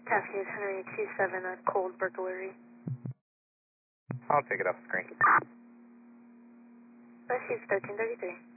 Task is Henry 27, a cold burglary. I'll take it off screen. Task is 1333.